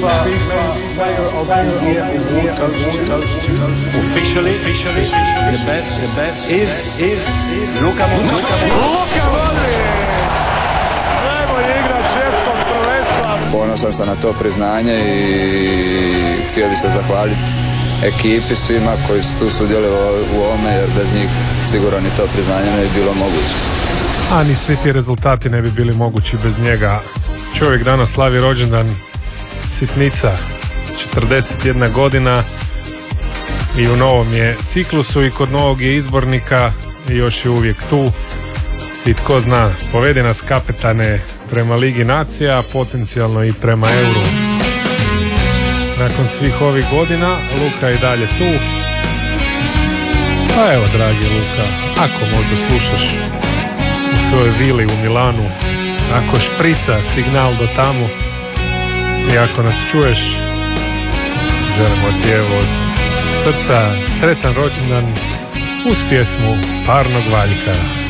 Player of the Year Officially, the best is Luka Modric. Najbolji igrač svjetskog prvenstva. Ponosan sam na to priznanje i htio bih se zahvaliti ekipi, svima koji su tu sudjelovali u ovome, jer bez njih sigurno ni to priznanje ne bi bilo moguće. A ni svi ti rezultati ne bi bili mogući bez njega. Čovjek danas slavi rođendan, sitnica, 41 godina i u novom je ciklusu i kod novog je izbornika i još je uvijek tu. I tko zna, povedi nas kapetane prema Ligi nacija, potencijalno i prema Euru. Nakon svih ovih godina Luka je dalje tu. Pa evo, dragi Luka, ako možda slušaš u svojoj vili u Milanu, ako šprica signal do tamo i ako nas čuješ, želimo ti evo od srca sretan rođendan uz pjesmu Parnog Valjka.